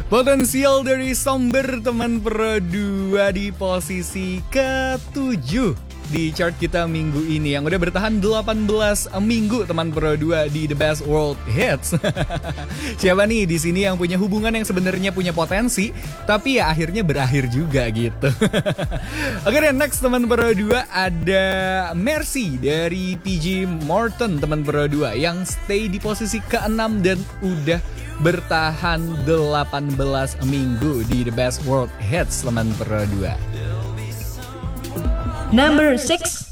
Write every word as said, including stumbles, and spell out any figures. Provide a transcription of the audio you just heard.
Potensial dari Somber teman Pro dua di posisi ketujuh di chart kita minggu ini, yang udah bertahan delapan belas minggu teman Pro dua di The Best World Hits. Siapa nih di sini yang punya hubungan yang sebenarnya punya potensi tapi ya akhirnya berakhir juga gitu. Oke deh, next teman Pro dua ada Mercy dari P J Morton teman Pro dua yang stay di posisi keenam dan udah bertahan delapan belas minggu di The Best World Hits teman Pro dua. Number six.